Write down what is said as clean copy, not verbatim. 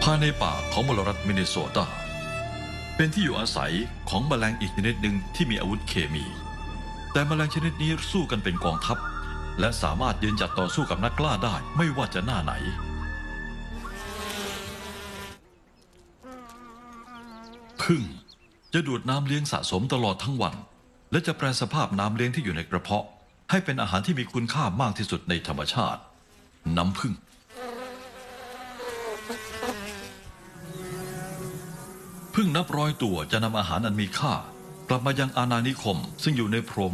ภายในป่าของมลรัฐมินนิโซตาเป็นที่อยู่อาศัยของแมลงอีกชนิดหนึ่งที่มีอาวุธเคมีแต่แมลงชนิดนี้สู้กันเป็นกองทัพและสามารถยืนหยัดต่อสู้กับนักกล้าได้ไม่ว่าจะหน้าไหนผึ้งจะดูดน้ำเลี้ยงสะสมตลอดทั้งวันและจะแปรสภาพน้ำเลี้ยงที่อยู่ในกระเพาะให้เป็นอาหารที่มีคุณค่ามากที่สุดในธรรมชาติน้ำผึ้งผึ้งนับร้อยตัวจะนำอาหารอันมีค่ากลับมายังอาณานิคมซึ่งอยู่ในโพรง